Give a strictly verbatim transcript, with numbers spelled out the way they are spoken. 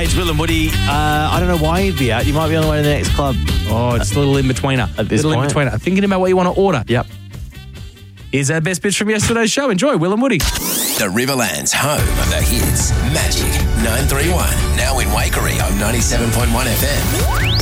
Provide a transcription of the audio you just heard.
Hey, it's Will and Woody. Uh, I don't know why you'd be out. You might be on the way to the next club. Oh, it's a little in-betweener. At this little point. in-betweener. Thinking about what you want to order. Yep. Here's our best bits from yesterday's show. Enjoy, Will and Woody. The Riverlands, home of the hits. Magic nine three one. Now in Waikerie on ninety-seven point one F M.